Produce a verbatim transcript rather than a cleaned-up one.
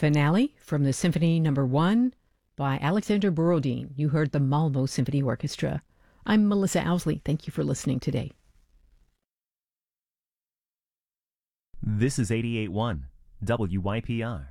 Finale from the Symphony Number One by Alexander Borodin. You heard the Malmo Symphony Orchestra. I'm Melissa Owsley. Thank you for listening today. This is eighty-eight point one W Y P R.